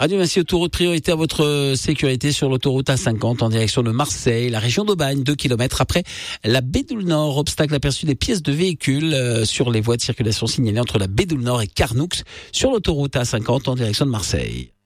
Radio Massy Autoroute, priorité à votre sécurité sur l'autoroute A50 en direction de Marseille, la région d'Aubagne, 2 km après la Bédoule Nord. Obstacle aperçu des pièces de véhicules sur les voies de circulation signalées entre la Bédoule Nord et Carnoux sur l'autoroute A50 en direction de Marseille.